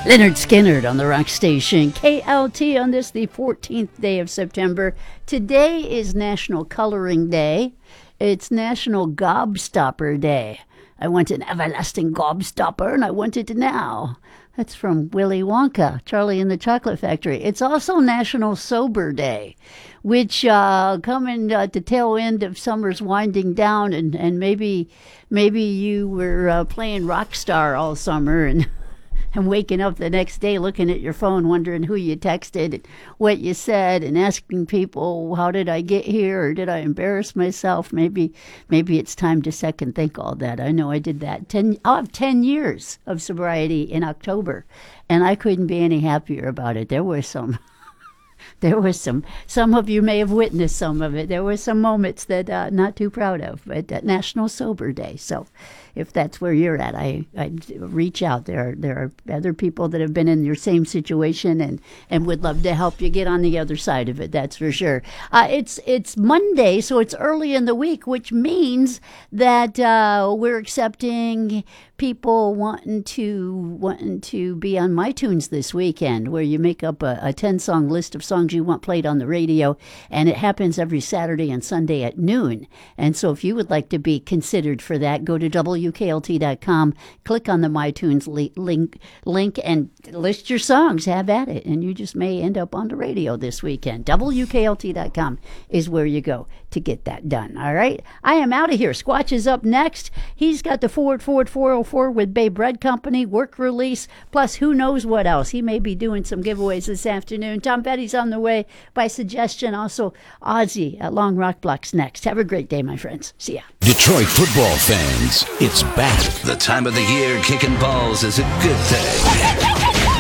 Leonard Skinner on the rock station KLT on this, the 14th day of September. Today is National Coloring Day. It's National Gobstopper Day. I want an everlasting gobstopper, and I want it now. That's from Willy Wonka, Charlie and the Chocolate Factory. It's also National Sober Day, which coming at the tail end of summer's winding down, and maybe you were playing Rockstar all summer and waking up the next day looking at your phone, wondering who you texted and what you said, and asking people, how did I get here, or did I embarrass myself? Maybe it's time to second think all that. I know I did that. I'll have 10 years of sobriety in October, and I couldn't be any happier about it. There was some of you may have witnessed some of it. There were some moments that not too proud of, but National Sober Day. So if that's where you're at, I reach out. There are other people that have been in your same situation and would love to help you get on the other side of it. That's for sure. It's Monday, so it's early in the week, which means that we're accepting people wanting to be on MyTunes this weekend, where you make up a 10-song list of songs you want played on the radio, and it happens every Saturday and Sunday at noon. And so if you would like to be considered for that, go to WKLT.com, click on the MyTunes link, and list your songs. Have at it, and you just may end up on the radio this weekend. WKLT.com is where you go to get that done. All right? I am out of here. Squatch is up next. He's got the Ford 404 with Bay Bread Company, work release, plus who knows what else. He may be doing some giveaways this afternoon. Tom Petty's on the way by suggestion. Also, Ozzy at Long Rock Blocks next. Have a great day, my friends. See ya. Detroit football fans, it's back. The time of the year kicking balls is a good thing.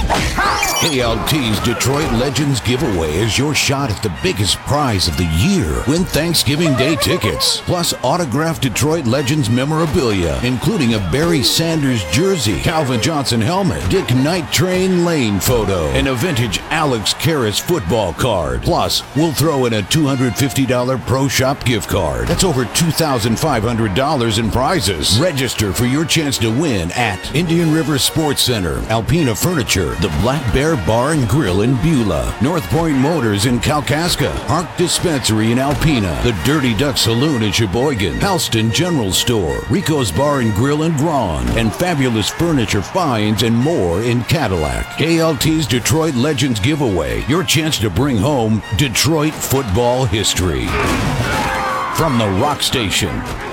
KLT's Detroit Legends giveaway is your shot at the biggest prize of the year. Win Thanksgiving Day tickets, plus autographed Detroit Legends memorabilia, including a Barry Sanders jersey, Calvin Johnson helmet, Dick Night Train Lane photo, and a vintage Alex Karras football card. Plus, we'll throw in a $250 Pro Shop gift card. That's over $2,500 in prizes. Register for your chance to win at Indian River Sports Center, Alpina Furniture, the Black Bear Bar and Grill in Beulah, North Point Motors in Kalkaska, Park Dispensary in Alpena, the Dirty Duck Saloon in Sheboygan, Halston General Store, Rico's Bar and Grill in Braun, and Fabulous Furniture Finds and more in Cadillac. KLT's Detroit Legends giveaway, your chance to bring home Detroit football history. From the rock station,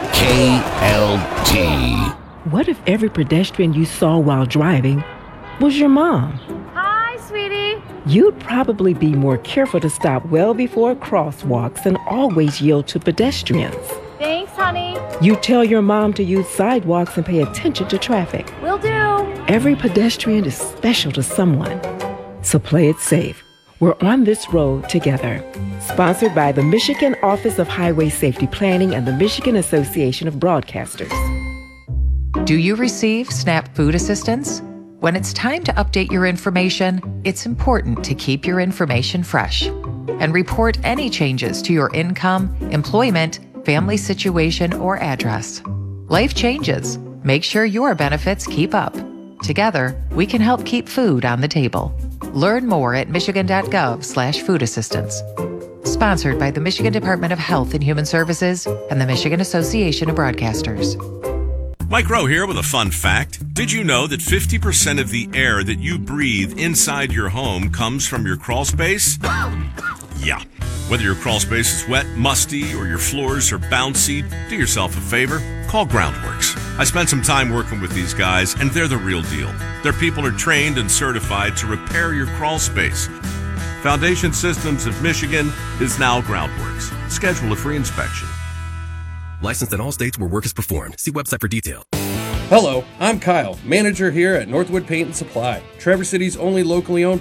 KLT. What if every pedestrian you saw while driving was your mom? Hi, sweetie. You'd probably be more careful to stop well before crosswalks and always yield to pedestrians. Thanks, honey. You tell your mom to use sidewalks and pay attention to traffic. Will do. Every pedestrian is special to someone. So play it safe. We're on this road together. Sponsored by the Michigan Office of Highway Safety Planning and the Michigan Association of Broadcasters. Do you receive SNAP food assistance? When it's time to update your information, it's important to keep your information fresh and report any changes to your income, employment, family situation, or address. Life changes. Make sure your benefits keep up. Together, we can help keep food on the table. Learn more at michigan.gov/food assistance. Sponsored by the Michigan Department of Health and Human Services and the Michigan Association of Broadcasters. Mike Rowe here with a fun fact. Did you know that 50% of the air that you breathe inside your home comes from your crawl space? Yeah. Whether your crawl space is wet, musty, or your floors are bouncy, do yourself a favor. Call Groundworks. I spent some time working with these guys, and they're the real deal. Their people are trained and certified to repair your crawl space. Foundation Systems of Michigan is now Groundworks. Schedule a free inspection. Licensed in all states where work is performed. See website for detail. Hello, I'm Kyle, manager here at Northwood Paint and Supply, Traverse City's only locally owned